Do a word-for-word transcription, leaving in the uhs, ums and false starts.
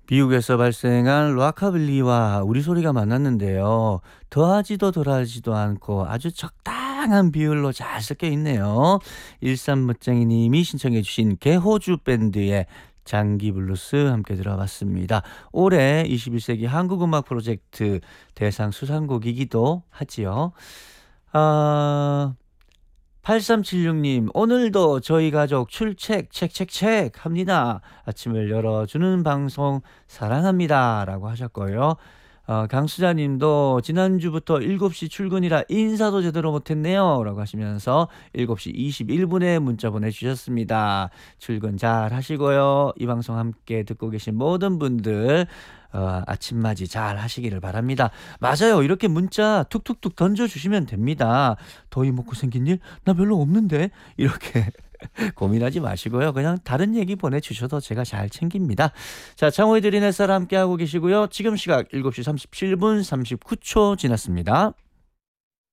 미국에서 발생한 락카빌리와 우리 소리가 만났는데요. 더하지도 덜하지도 않고 아주 적당한 비율로 잘 섞여 있네요. 일삼무쟁이님이 신청해 주신 개호주 밴드의 장기 블루스 함께 들어봤습니다. 올해 이십일 세기 한국음악 프로젝트 대상 수상곡이기도 하지요. 아... 팔삼칠육님, 오늘도 저희 가족 출첵, 책책책 합니다. 아침을 열어주는 방송 사랑합니다. 라고 하셨고요. 어, 강수자님도 지난주부터 일곱 시 출근이라 인사도 제대로 못했네요. 라고 하시면서 일곱 시 이십일 분에 문자 보내주셨습니다. 출근 잘 하시고요. 이 방송 함께 듣고 계신 모든 분들 어, 아침맞이 잘 하시기를 바랍니다. 맞아요. 이렇게 문자 툭툭툭 던져주시면 됩니다. 더위 먹고 생긴 일? 나 별로 없는데? 이렇게 고민하지 마시고요. 그냥 다른 얘기 보내주셔도 제가 잘 챙깁니다. 자, 창호의 드린 햇살 함께하고 계시고요. 지금 시각 일곱 시 삼십칠 분 삼십구 초 지났습니다.